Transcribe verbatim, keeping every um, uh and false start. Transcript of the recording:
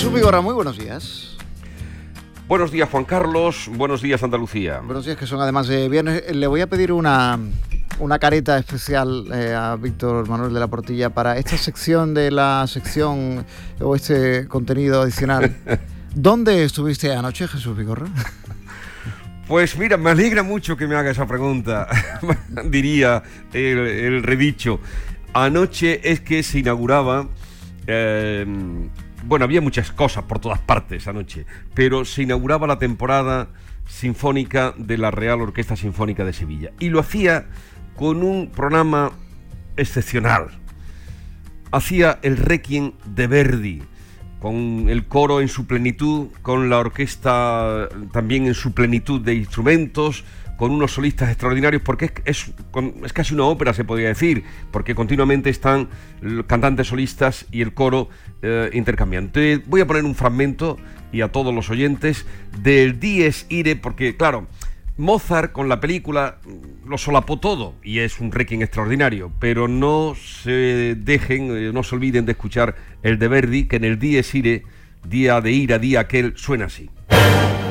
Jesús Vigorra, muy buenos días. Buenos días, Juan Carlos. Buenos días, Andalucía. Buenos días, que son además de viernes. Le voy a pedir una, una careta especial eh, a Víctor Manuel de la Portilla para esta sección de la sección o este contenido adicional. ¿Dónde estuviste anoche, Jesús Vigorra? Pues mira, me alegra mucho que me haga esa pregunta, diría el, el redicho. Anoche es que se inauguraba... Eh, bueno, había muchas cosas por todas partes anoche, pero se inauguraba la temporada sinfónica de la Real Orquesta Sinfónica de Sevilla. Y lo hacía con un programa excepcional. Hacía el Requiem de Verdi, con el coro en su plenitud, con la orquesta también en su plenitud de instrumentos, con unos solistas extraordinarios, porque es, es, es casi una ópera, se podría decir, porque continuamente están cantantes solistas y el coro eh, intercambiando. Entonces, voy a poner un fragmento, y a todos los oyentes, del Dies Irae, porque claro, Mozart con la película lo solapó todo, y es un requiem extraordinario, pero no se dejen, eh, no se olviden de escuchar el de Verdi, que en el Dies Irae, día de ira, día aquel, suena así.